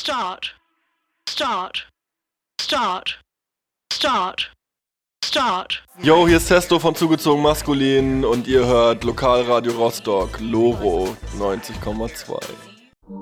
Start. Start. Start. Start. Start. Yo, hier ist Testo von Zugezogen Maskulin und ihr hört Lokalradio Rostock, Loro 90,2.